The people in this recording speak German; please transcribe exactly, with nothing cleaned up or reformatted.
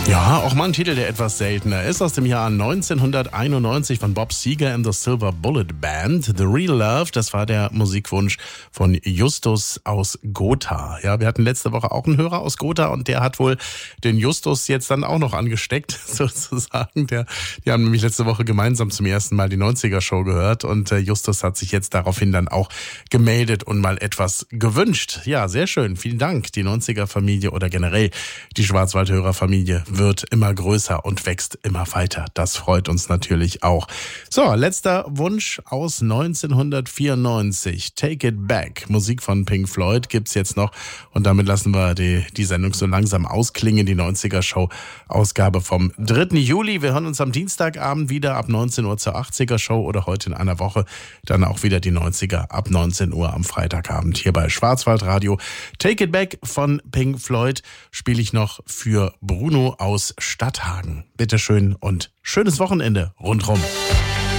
Ja, auch mal ein Titel, der etwas seltener ist, aus dem Jahr neunzehnhunderteinundneunzig von Bob Seger and the Silver Bullet Band. The Real Love, das war der Musikwunsch von Justus aus Gotha. Ja, wir hatten letzte Woche auch einen Hörer aus Gotha und der hat wohl den Justus jetzt dann auch noch angesteckt, sozusagen. Der, die haben nämlich letzte Woche gemeinsam zum ersten Mal die neunziger-Show gehört und äh, Justus hat sich jetzt daraufhin dann auch gemeldet und mal etwas gewünscht. Ja, sehr schön. Vielen Dank. Die neunziger-Familie oder generell die Schwarzwaldhörer-Familie wird immer größer und wächst immer weiter. Das freut uns natürlich auch. So, letzter Wunsch aus neunzehnhundertvierundneunzig. Take It Back. Musik von Pink Floyd gibt's jetzt noch. Und damit lassen wir die, die Sendung so langsam ausklingen. Die neunziger-Show, Ausgabe vom dritten Juli. Wir hören uns am Dienstagabend wieder ab neunzehn Uhr zur achtziger-Show oder heute in einer Woche dann auch wieder die neunziger ab neunzehn Uhr am Freitagabend hier bei Schwarzwaldradio. Take It Back von Pink Floyd spiele ich noch für Bruno aus Stadthagen. Bitteschön und schönes Wochenende rundrum.